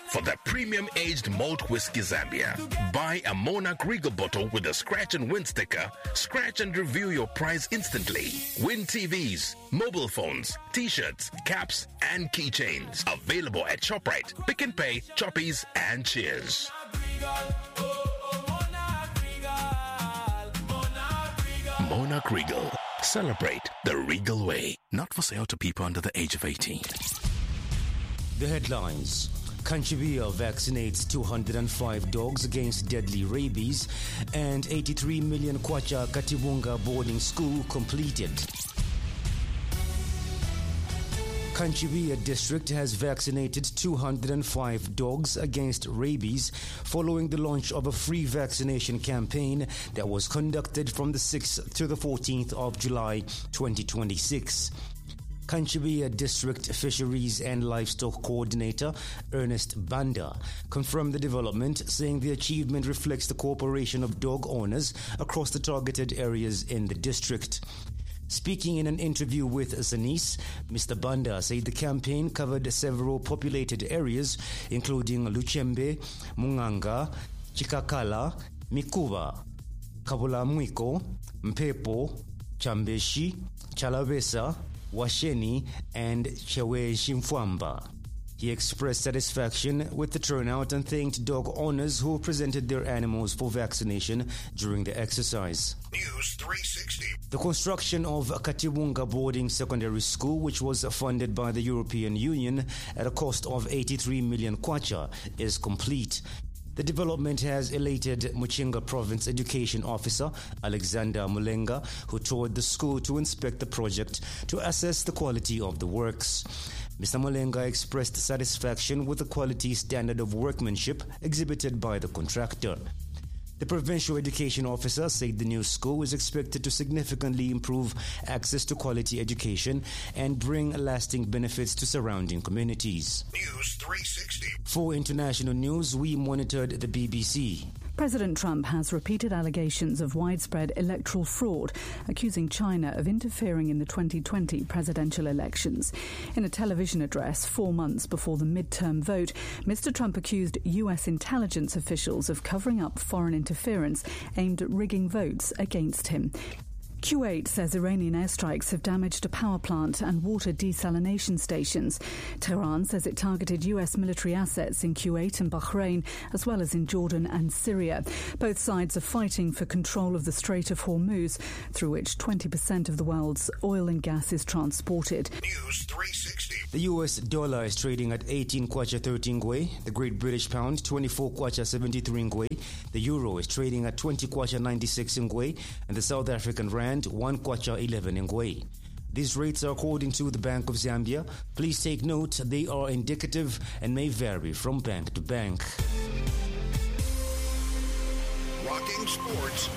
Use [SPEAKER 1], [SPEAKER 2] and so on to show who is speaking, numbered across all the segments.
[SPEAKER 1] for the premium aged malt whiskey Zambia. Buy a Monarch Regal bottle with a scratch and win sticker. Scratch and review your prize instantly. Win TVs, mobile phones, t-shirts, caps, and keychains. Available at ShopRite, Pick and Pay, Choppies, and Cheers. Monarch Regal. Celebrate the Regal way. Not for sale to people under the age of 18.
[SPEAKER 2] The headlines. Kanchibia vaccinates 205 dogs against deadly rabies, and 83 million kwacha Katibunga boarding school completed. Kanchibia district has vaccinated 205 dogs against rabies following the launch of a free vaccination campaign that was conducted from the 6th to the 14th of July 2026. Kanchibia District Fisheries and Livestock Coordinator Ernest Banda confirmed the development, saying the achievement reflects the cooperation of dog owners across the targeted areas in the district. Speaking in an interview with Zanis, Mr. Banda said the campaign covered several populated areas, including Luchembe, Munganga, Chikakala, Mikuba, Kabulamwiko, Mpepo, Chambeshi, Chalabesa, Washeni, and Chewe Shimfwamba. He expressed satisfaction with the turnout and thanked dog owners who presented their animals for vaccination during the exercise.
[SPEAKER 1] News 360.
[SPEAKER 2] The construction of Katibunga Boarding Secondary School, which was funded by the European Union at a cost of 83 million kwacha, is complete. The development has elated Muchinga Province Education Officer Alexander Mulenga, who toured the school to inspect the project to assess the quality of the works. Mr. Mulenga expressed satisfaction with the quality standard of workmanship exhibited by the contractor. The provincial education officer said the new school is expected to significantly improve access to quality education and bring lasting benefits to surrounding communities.
[SPEAKER 1] News 360.
[SPEAKER 2] For international news, we monitored the BBC.
[SPEAKER 3] President Trump has repeated allegations of widespread electoral fraud, accusing China of interfering in the 2020 presidential elections. In a television address 4 months before the midterm vote, Mr. Trump accused U.S. intelligence officials of covering up foreign interference aimed at rigging votes against him. Kuwait says Iranian airstrikes have damaged a power plant and water desalination stations. Tehran says it targeted U.S. military assets in Kuwait and Bahrain, as well as in Jordan and Syria. Both sides are fighting for control of the Strait of Hormuz, through which 20% of the world's oil and gas is transported.
[SPEAKER 1] News 360.
[SPEAKER 2] The U.S. dollar is trading at 18 kwacha 13 ngwe, the Great British Pound 24 kwacha 73 ngwe, the Euro is trading at 20 kwacha 96 ngwe, and the South African Rand 1 kwacha 11 ngwe. These rates are according to the Bank of Zambia. Please take note, they are indicative and may vary from bank to bank.
[SPEAKER 1] Rocking sports.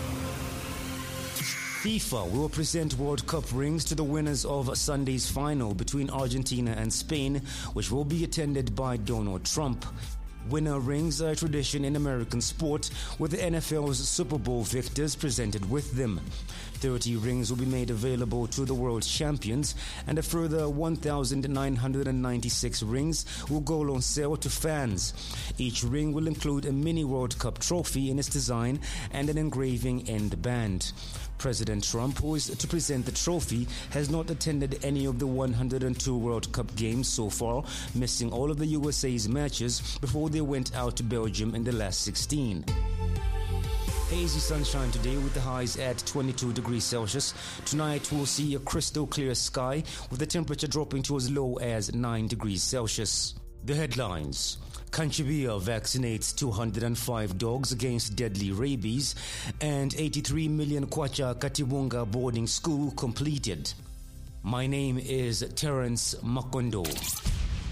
[SPEAKER 2] FIFA will present World Cup rings to the winners of Sunday's final between Argentina and Spain, which will be attended by Donald Trump. Winner rings are a tradition in American sport, with the NFL's Super Bowl victors presented with them. 30 rings will be made available to the world champions, and a further 1,996 rings will go on sale to fans. Each ring will include a mini World Cup trophy in its design and an engraving in the band. President Trump, who is to present the trophy, has not attended any of the 102 World Cup games so far, missing all of the USA's matches before they went out to Belgium in the last 16. Hazy sunshine today with the highs at 22 degrees Celsius. Tonight we'll see a crystal clear sky with the temperature dropping to as low as 9 degrees Celsius. The headlines. Kanchibia vaccinates 205 dogs against deadly rabies, and 83 million kwacha Katibunga boarding school completed. My name is Terence Makondo.